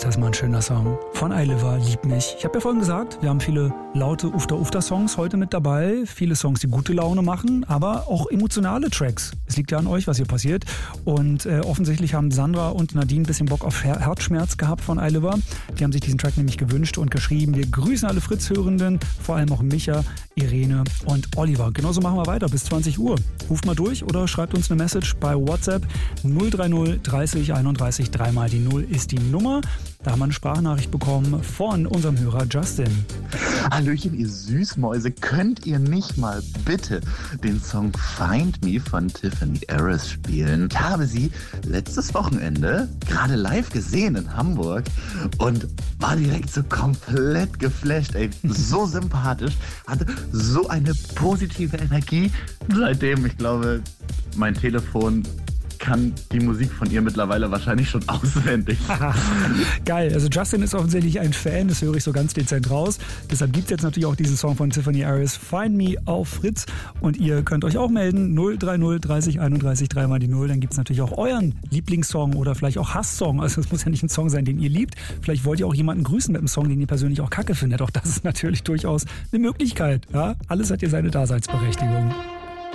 Ist das mal ein schöner Song. Von iLiver, Lieb mich. Ich habe ja vorhin gesagt, wir haben viele laute Ufter-Ufter-Songs heute mit dabei. Viele Songs, die gute Laune machen, aber auch emotionale Tracks. Es liegt ja an euch, was hier passiert. Und offensichtlich haben Sandra und Nadine ein bisschen Bock auf Herzschmerz gehabt von iLiver. Die haben sich diesen Track nämlich gewünscht und geschrieben. Wir grüßen alle Fritz-Hörenden, vor allem auch Micha, Irene und Oliver. Genauso machen wir weiter bis 20 Uhr. Ruft mal durch oder schreibt uns eine Message bei WhatsApp 030 30 31 3 mal die 0 ist die Nummer. Da haben wir eine Sprachnachricht bekommen von unserem Hörer Justin. Hallöchen, ihr Süßmäuse, könnt ihr nicht mal bitte den Song Find Me von Tiffany Harris spielen? Ich habe sie letztes Wochenende gerade live gesehen in Hamburg und war direkt so komplett geflasht, ey. So sympathisch, hatte so eine positive Energie. Seitdem, ich glaube, mein Telefon kann die Musik von ihr mittlerweile wahrscheinlich schon auswendig. Geil, also Justin ist offensichtlich ein Fan, das höre ich so ganz dezent raus. Deshalb gibt es jetzt natürlich auch diesen Song von Tiffany Harris, Find Me auf Fritz. Und ihr könnt euch auch melden, 030 30 31 3 mal die 0. Dann gibt es natürlich auch euren Lieblingssong oder vielleicht auch Hasssong. Also es muss ja nicht ein Song sein, den ihr liebt. Vielleicht wollt ihr auch jemanden grüßen mit einem Song, den ihr persönlich auch kacke findet. Auch das ist natürlich durchaus eine Möglichkeit. Ja? Alles hat hier seine Daseinsberechtigung.